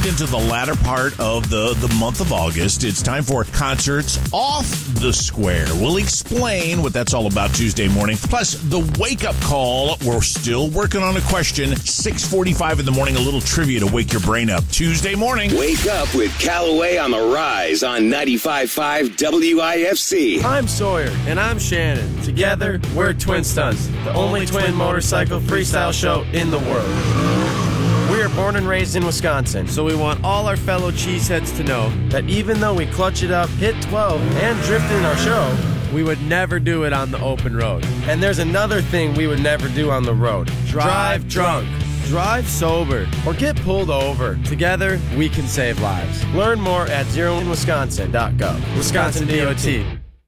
into the latter part of the month of August. It's time for Concerts Off the Square. We'll explain what that's all about Tuesday morning. Plus, the wake-up call. We're still working on a question. 6:45 in the morning, a little trivia to wake your brain up. Tuesday morning. Wake up with Callaway on the Rise on 95.5 WIFC. I'm Sawyer. And I'm Shannon. Together, we're Twin Stunts, the only twin motorcycle freestyle show in the world. We are born and raised in Wisconsin, so we want all our fellow cheeseheads to know that even though we clutch it up, hit 12, and drift in our show, we would never do it on the open road. And there's another thing we would never do on the road. Drive drunk. Drive sober. Or get pulled over. Together, we can save lives. Learn more at zeroinwisconsin.gov. Wisconsin DOT.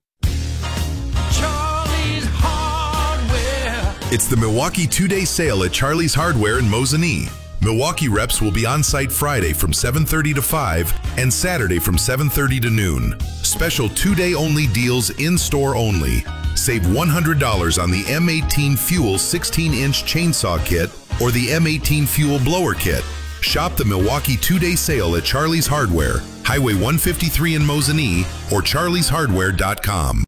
It's the Milwaukee 2-day sale at Charlie's Hardware in Mosinee. Milwaukee reps will be on site Friday from 7:30 to 5 and Saturday from 7:30 to noon. Special 2-day only deals in-store only. Save $100 on the M18 Fuel 16-inch chainsaw kit or the M18 Fuel blower kit. Shop the Milwaukee 2-day sale at Charlie's Hardware, Highway 153 in Mosinee, or charlieshardware.com.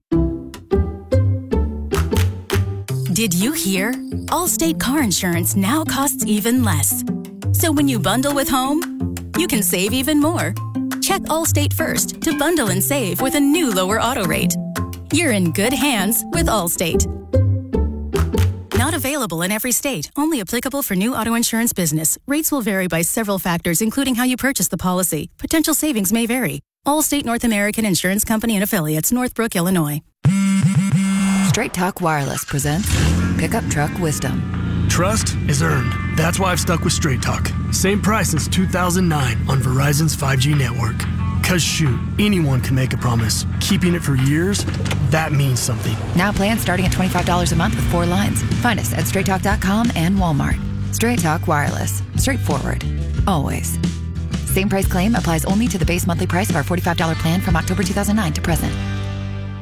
Did you hear? Allstate car insurance now costs even less. So when you bundle with home, you can save even more. Check Allstate first to bundle and save with a new lower auto rate. You're in good hands with Allstate. Not available in every state. Only applicable for new auto insurance business. Rates will vary by several factors, including how you purchase the policy. Potential savings may vary. Allstate North American Insurance Company and Affiliates, Northbrook, Illinois. Straight Talk Wireless presents Pickup Truck Wisdom. Trust is earned. That's why I've stuck with Straight Talk. Same price since 2009 on Verizon's 5G network. Cause shoot, anyone can make a promise. Keeping it for years, that means something. Now plans starting at $25 a month with 4 lines. Find us at straighttalk.com and Walmart. Straight Talk Wireless. Straightforward. Always. Same price claim applies only to the base monthly price of our $45 plan from October 2009 to present.